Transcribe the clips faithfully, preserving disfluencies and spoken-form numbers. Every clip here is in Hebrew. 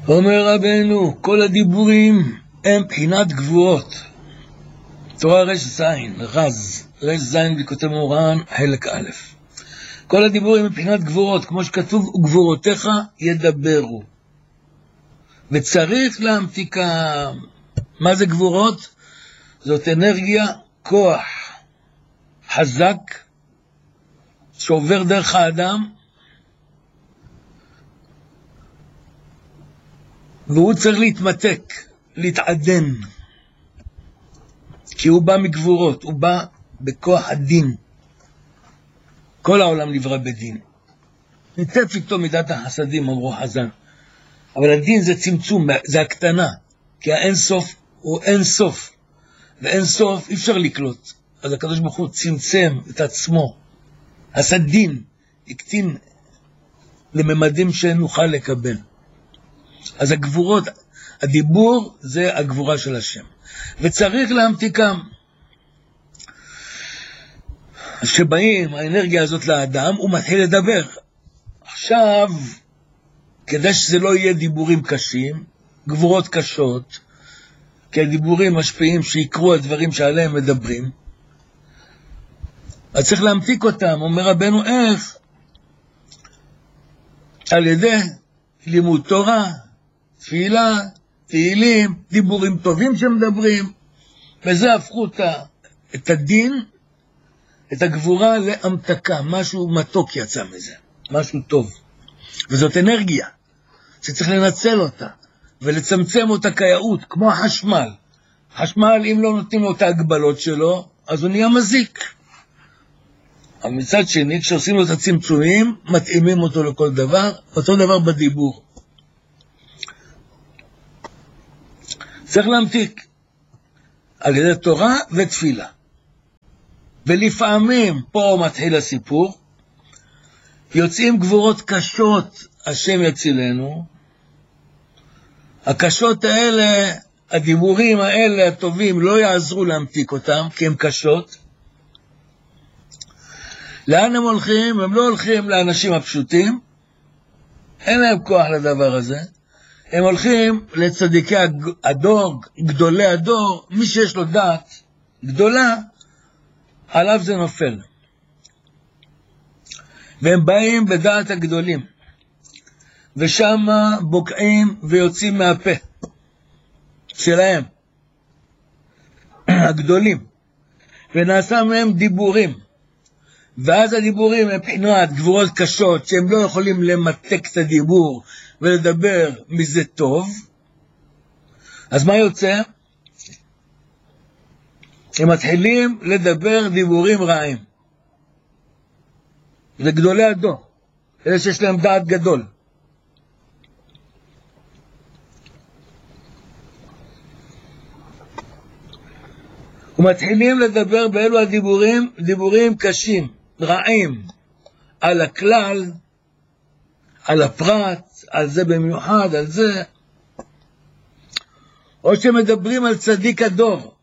אומר רבנו, כל הדיבורים הם בחינת גבורות. תורה רש זין, רז, רש זין בכותב מורן, חלק א'. כל הדיבורים הם בחינת גבורות, כמו שכתוב, וגבורותיך ידברו. וצריך להמתיקם. מה זה גבורות? זאת אנרגיה, כוח חזק, שעובר דרך האדם, והוא צריך להתמתק, להתעדן, כי הוא בא מגבורות, הוא בא בכוח הדין. כל העולם נברא בדין. ניתף איתו מידת החסדים, אמרו חז"ל. אבל הדין זה צמצום, זה הקטנה, כי האין סוף הוא אין סוף, ואין סוף אי אפשר לקלוט. אז הקדוש ברוך הוא צמצם את עצמו, עשה דין, הקטין לממדים שנוכל לקבל. אז הגבורות, הדיבור זה הגבורה של השם, וצריך להמתיקם. שבאים האנרגיה הזאת לאדם, הוא מתחיל לדבר. עכשיו, כדי שזה לא יהיה דיבורים קשים, גבורות קשות, כי הדיבורים משפיעים שיקרו הדברים שעליהם מדברים, אז צריך להמתיק אותם. אומר רבנו, איך? על ידי לימוד תורה, תפילה, תהילים, דיבורים טובים שמדברים, וזה הפכו את הדין, את הגבורה להמתקה, משהו מתוק יצא מזה, משהו טוב. וזאת אנרגיה שצריך לנצל אותה ולצמצם אותה כיאות, כמו החשמל. חשמל, אם לא נותנים לו את ההגבלות שלו, אז הוא נהיה מזיק. אבל מצד שני, כשעושים לו את הצמצומים, מתאימים אותו לכל דבר, אותו דבר בדיבור. צריך להמתיק על ידי תורה ותפילה. ולפעמים, פה מתחיל הסיפור, יוצאים גבורות קשות, השם יצילנו. הקשות האלה, הדיבורים האלה הטובים, לא יעזרו להמתיק אותם, כי הם קשות. לאן הם הולכים? הם לא הולכים לאנשים הפשוטים, אין להם כוח לדבר הזה. הם הולכים לצדיקי הדור, גדולי הדור, מי שיש לו דעת גדולה, עליו זה נופל. והם באים בדעת הגדולים, ושם בוקעים ויוצאים מהפה שלהם, הגדולים, ונעשה מהם דיבורים, ואז הדיבורים הם בחינת גבורות קשות, שהם לא יכולים למתק את הדיבור ולדבר מזה טוב. אז מה יוצא? הם מתחילים לדבר דיבורים רעים. זה גדולי הדור, אלה שיש להם דעת גדול. ומתחילים לדבר באלו הדיבורים, דיבורים קשים, רעים, על הכלל, על הפרט, על זה במיוחד, על זה. או שמדברים על צדיק הדור.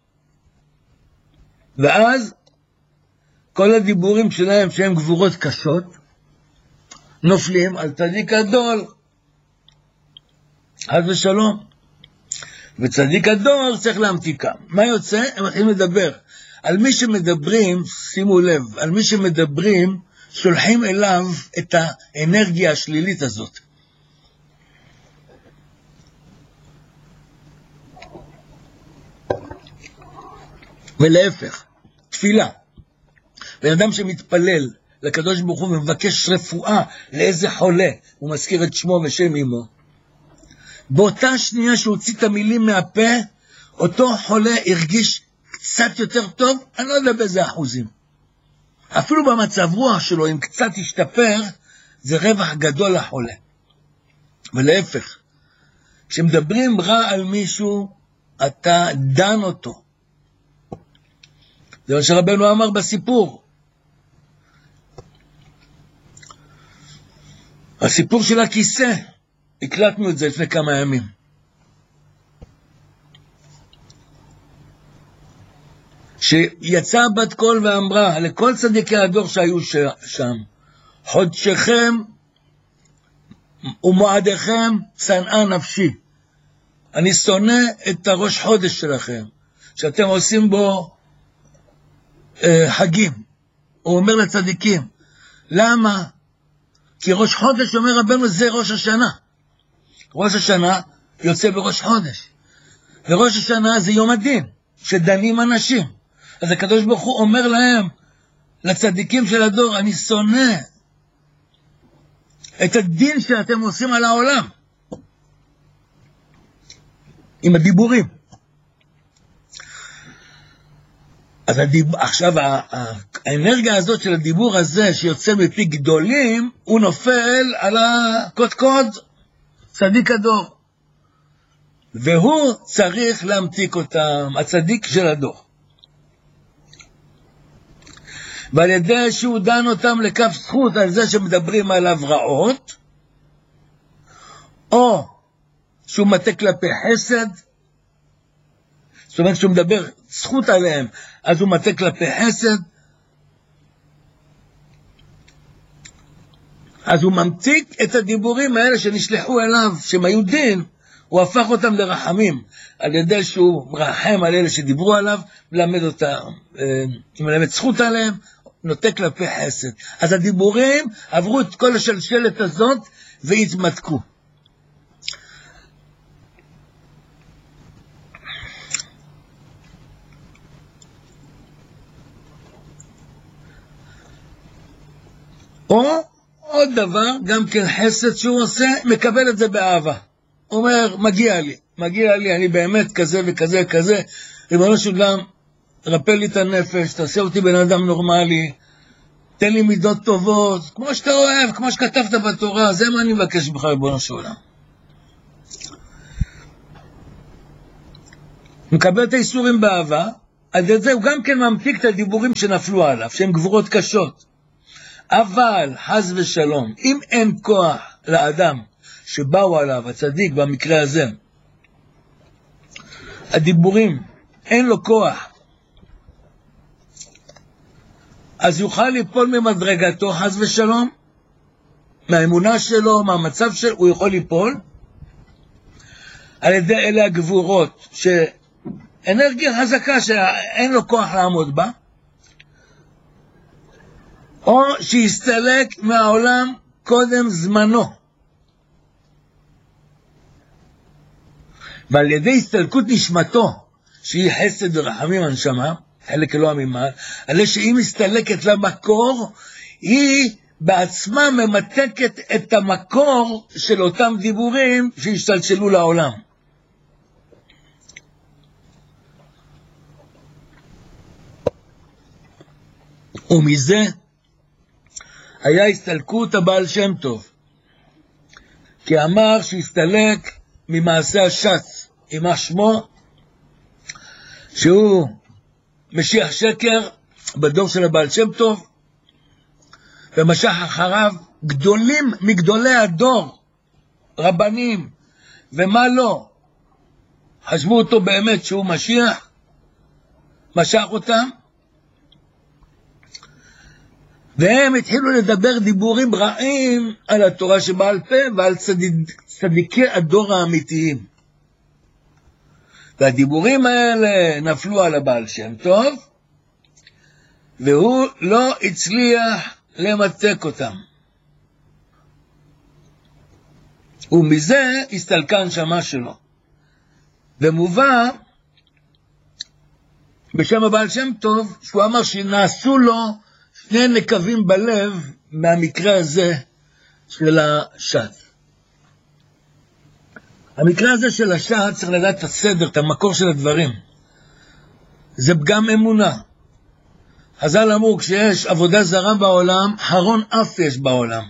ואז כל הדיבורים שלהם שהם גבורות קשות, נופלים על צדיק הדור. חס ושלום. וצדיק הדור צריך להמתיקם. מה יוצא? הם מתחילים לדבר. על מי שמדברים, שימו לב, על מי שמדברים, שולחים אליו את האנרגיה השלילית הזאת. ולהפך, תפילה. בן אדם שמתפלל לקדוש ברוך הוא ומבקש רפואה לאיזה חולה, הוא מזכיר את שמו ושם אמו. באותה שנייה שהוציא את המילים מהפה, אותו חולה הרגיש קצת יותר טוב, אני לא יודע באיזה אחוזים. אפילו במצב רוח שלו, אם קצת ישתפר, זה רווח גדול לחולה. ולהפך, כשמדברים רע על מישהו, אתה דן אותו. זה מה שרבנו אמר בסיפור. הסיפור של הכיסא, הקלטנו את זה לפני כמה ימים. שיצאה בת קול ואמרה לכל צדיקי הדור שהיו שם, חודשכם ומועדיכם שנאה נפשי. אני שונא את הראש חודש שלכם, שאתם עושים בו אה, חגים. הוא אומר לצדיקים, למה? כי ראש חודש, אומר רבנו, זה ראש השנה. ראש השנה יוצא בראש חודש. וראש השנה זה יום הדין, שדנים אנשים. אז הקדוש ברוך הוא אומר להם, לצדיקים של הדור, אני שונא את הדין שאתם עושים על העולם. עם הדיבורים. אז הדיב... עכשיו האנרגיה הזאת של הדיבור הזה שיוצא מפי גדולים, הוא נופל על הקודקוד, צדיק הדור. והוא צריך להמתיק אותם, הצדיק של הדור. ועל ידי שהוא דן אותם לכף זכות על זה שמדברים עליו רעות, או שהוא מטה כלפי חסד, זאת אומרת שהוא מדבר זכות עליהם, אז הוא מטה כלפי חסד, אז הוא ממתיק את הדיבורים האלה שנשלחו אליו, שהם היו דין, הוא הפך אותם לרחמים, על ידי שהוא מרחם על אלה שדיברו עליו, מלמד אותם, מלמד זכות עליהם, נוטה כלפי חסד. אז הדיבורים עברו את כל השלשלת הזאת, והתמתקו. או עוד דבר, גם כן חסד שהוא עושה, מקבל את זה באהבה. הוא אומר, מגיע לי, מגיע לי, אני באמת כזה וכזה וכזה, ריבונו של עולם, רפא לי את הנפש, תעשה אותי בן אדם נורמלי, תן לי מידות טובות, כמו שאתה אוהב, כמו שכתבת בתורה, זה מה אני מבקש בך, ריבונו של עולם. מקבל את האיסורים באהבה, על זה הוא גם כן ממתיק את הדיבורים שנפלו עליו, שהם גבורות קשות. אבל, חס ושלום, אם אין כוח לאדם שבאו עליו, הצדיק במקרה הזה, הדיבורים, אין לו כוח, אז יוכל ליפול ממדרגתו, חס ושלום, מהאמונה שלו, מהמצב שלו, הוא יכול ליפול, על ידי אלה הגבורות, שאנרגיה חזקה שאין לו כוח לעמוד בה, או שיסתלק מהעולם קודם זמנו. ועל ידי הסתלקות נשמתו, שהיא חסד ורחמים הנשמה, חלק אלוה ממעל, עלי שהיא מסתלקת למקור, היא בעצמה ממתקת את המקור של אותם דיבורים שהשתלשלו לעולם. ומזה היה הסתלקות הבעל שם טוב, כי אמר שהסתלק ממעשה השץ, עם שמו, שהוא משיח שקר בדור של הבעל שם טוב, ומשך אחריו גדולים מגדולי הדור, רבנים, ומה לא, חשבו אותו באמת שהוא משיח, משך אותם, והם התחילו לדבר דיבורים רעים על התורה שבעל פה ועל צדיק, צדיקי הדור האמיתיים. והדיבורים האלה נפלו על הבעל שם טוב, והוא לא הצליח למתק אותם. ומזה הסתלקה הנשמה שלו. ומובא בשם הבעל שם טוב, שהוא אמר שנעשו לו שני נקבים בלב מהמקרה הזה של השד. המקרה הזה של השד צריך לדעת את הסדר, את המקור של הדברים. זה פגם אמונה. חז"ל אמרו, כשיש עבודה זרה בעולם, חרון אף יש בעולם.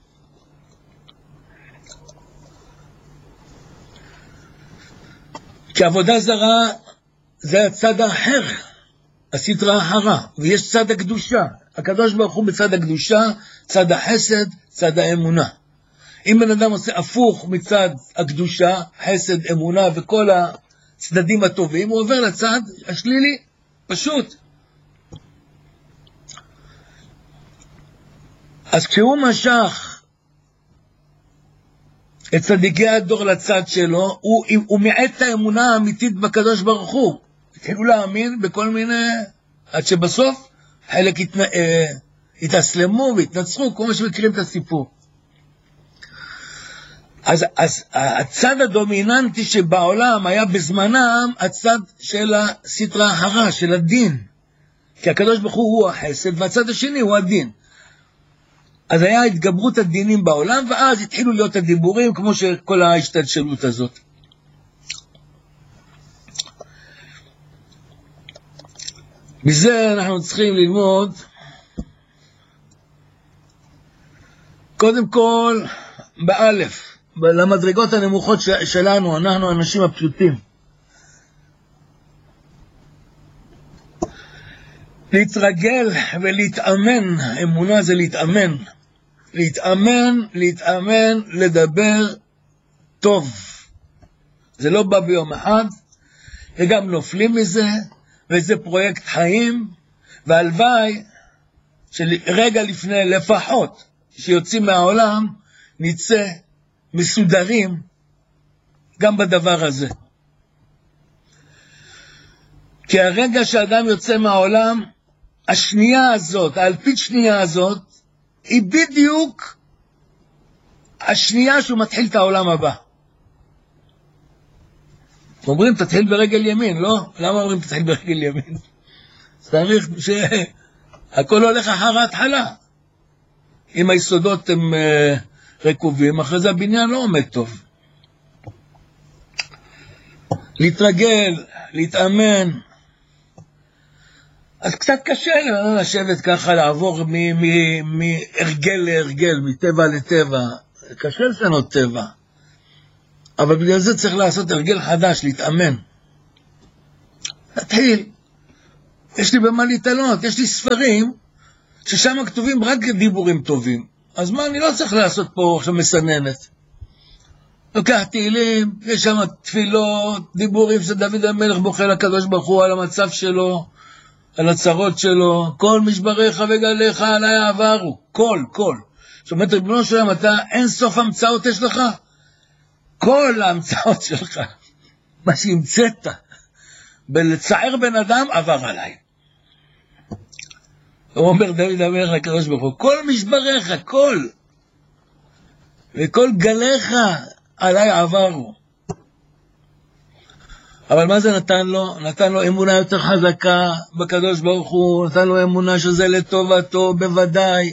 כי עבודה זרה זה הצד האחר, הסתרה האחרה, ויש צד הקדושה. הקדוש ברוך הוא בצד הקדושה, צד החסד, צד האמונה. אם בן אדם עושה הפוך מצד הקדושה, חסד, אמונה וכל הצדדים הטובים, הוא עובר לצד השלילי, פשוט. אז כשהוא משך את צדיקי הדור לצד שלו, הוא, הוא מעט את האמונה האמיתית בקדוש ברוך הוא. התחילו להאמין בכל מיני, עד שבסוף חלק התנ... אה, התאסלמו והתנצחו, כמו שמכירים את הסיפור. אז, אז הצד הדומיננטי שבעולם היה בזמנם הצד של הסטרה ההרה, של הדין. כי הקדוש ברוך הוא הוא החסד, והצד השני הוא הדין. אז היה התגברות הדינים בעולם, ואז התחילו להיות הדיבורים, כמו שכל ההשתלשלות הזאת. מזה אנחנו צריכים ללמוד, קודם כל, באלף, למדרגות הנמוכות שלנו, אנחנו האנשים הפשוטים. להתרגל ולהתאמן, אמונה זה להתאמן. להתאמן, להתאמן, לדבר טוב. זה לא בא ביום אחד, וגם נופלים מזה, וזה פרויקט חיים, והלוואי שרגע לפני לפחות, שיוצאים מהעולם, נצא מסודרים גם בדבר הזה. כי הרגע שאדם יוצא מהעולם, השנייה הזאת, האלפית שנייה הזאת, היא בדיוק השנייה שהוא מתחיל את העולם הבא. אומרים, תתחיל ברגל ימין, לא? למה אומרים תתחיל ברגל ימין? צריך שהכל הולך אחר ההתחלה. אם היסודות הם uh, רקובים, אחרי זה הבניין לא עומד טוב. להתרגל, להתאמן. אז קצת קשה לשבת ככה, לעבור מהרגל להרגל, מטבע לטבע. קשה לשנות טבע. אבל בגלל זה צריך לעשות הרגל חדש, להתאמן. להתחיל. יש לי במה להתעלות, יש לי ספרים, ששם כתובים רק דיבורים טובים. אז מה, אני לא צריך לעשות פה עכשיו מסננת. לוקח תהילים, יש שם תפילות, דיבורים שדוד המלך בוכה לקדוש ברוך הוא על המצב שלו, על הצרות שלו, כל משבריך וגליך עליי עברו, כל, כל. זאת אומרת, ריבונו שלם, אתה אין סוף המצאות יש לך? כל ההמצאות שלך, מה שהמצאת, בלצער בן אדם, עבר עליי. הוא אומר דוד המלך לקדוש ברוך הוא, כל משבריך, כל, וכל גליך עליי עברו. אבל מה זה נתן לו? נתן לו אמונה יותר חזקה בקדוש ברוך הוא, נתן לו אמונה שזה לטובתו בוודאי.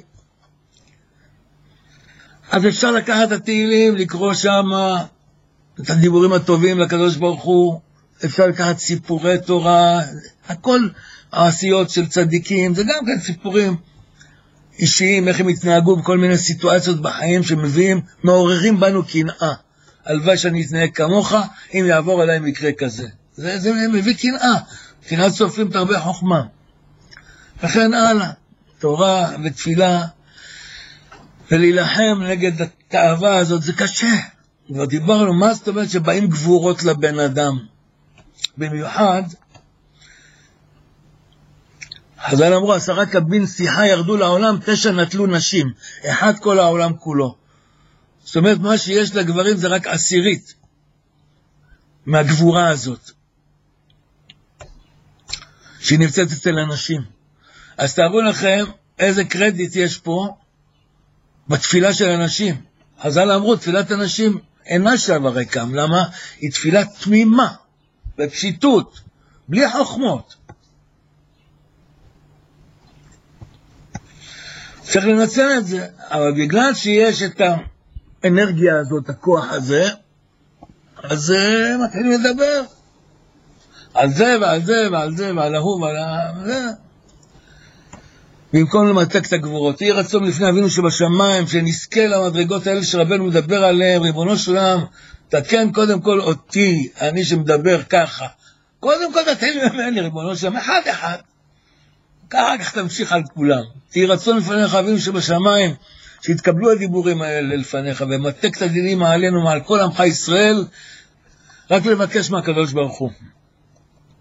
אז אפשר לקחת את התהילים, לקרוא שם את הדיבורים הטובים לקדוש ברוך הוא, אפשר לקחת סיפורי תורה, הכל העשיות של צדיקים, זה גם כן סיפורים אישיים, איך הם התנהגו בכל מיני סיטואציות בחיים שמביאים, מעוררים בנו קנאה. הלוואי שאני אתנהג כמוך, אם יעבור עליי מקרה כזה. זה, זה מביא קנאה, קנאת סופרים תרבה חוכמה. וכן הלאה, תורה ותפילה, ולהילחם נגד התאווה הזאת, זה קשה. כבר דיברנו, מה זאת אומרת שבאים גבורות לבן אדם? במיוחד, חז"ל אמרו, עשרה קבין שיחה ירדו לעולם, תשע נטלו נשים, אחד כל העולם כולו. זאת אומרת, מה שיש לגברים זה רק עשירית מהגבורה הזאת, שהיא נמצאת אצל אנשים. אז תארו לכם איזה קרדיט יש פה בתפילה של אנשים. חז"ל אמרו, תפילת אנשים אינה שווה ריקם. למה? היא תפילה תמימה, בפשיטות, בלי חוכמות. צריך לנצל את זה, אבל בגלל שיש את האנרגיה הזאת, הכוח הזה, אז מתחילים לדבר על זה ועל זה ועל זה ועל ההוא ועל זה. במקום למתק את הגבורות, יהיה רצון לפני אבינו שבשמיים, שנזכה למדרגות האלה שרבנו מדבר עליהם, ריבונו של עולם, תקן קודם כל אותי, אני שמדבר ככה. קודם כל תתן ממני, ריבונו של עולם, אחד אחד. ככה כך תמשיך על כולם. תהיה רצון לפניך אבינו שבשמיים, שהתקבלו הדיבורים האלה לפניך, ומתק את הדינים עלינו מעל כל עמך ישראל, רק לבקש מהקדוש ברוך הוא.